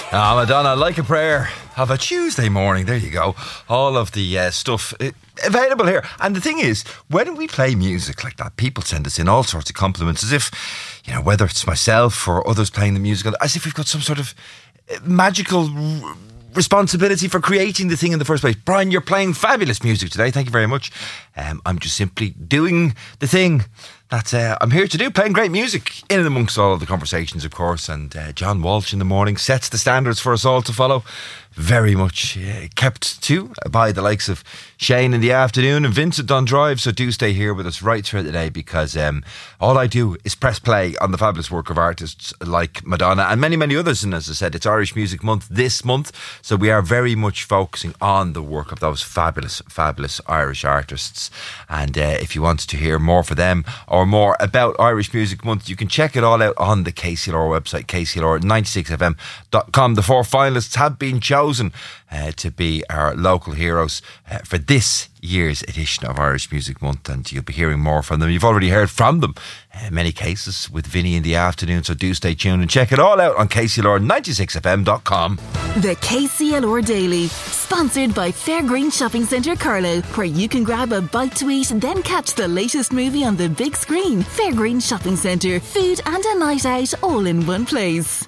Madonna, Like a Prayer of a Tuesday morning. There you go. All of the stuff available here. And the thing is, when we play music like that, people send us in all sorts of compliments as if, you know, whether it's myself or others playing the music, as if we've got some sort of magical responsibility for creating the thing in the first place. Brian, you're playing fabulous music today. Thank you very much. I'm just simply doing the thing that I'm here to do, playing great music in and amongst all of the conversations, of course. And John Walsh in the morning sets the standards for us all to follow. Very much kept to by the likes of Shane in the afternoon and Vincent on drive. So do stay here with us right through the day, because all I do is press play on the fabulous work of artists like Madonna and many, many others. And as I said, it's Irish Music Month this month, so we are very much focusing on the work of those fabulous, fabulous Irish artists. And if you want to hear more for them or more about Irish Music Month, you can check it all out on the KCLR website, kclr96fm.com. The 4 finalists have been chosen to be our local heroes for this year's edition of Irish Music Month, and you'll be hearing more from them. You've already heard from them in many cases with Vinny in the afternoon, so do stay tuned and check it all out on kclr96fm.com. The KCLR Daily, sponsored by Fairgreen Shopping Centre Carlow, where you can grab a bite to eat and then catch the latest movie on the big screen. Fairgreen Shopping Centre, food and a night out all in one place.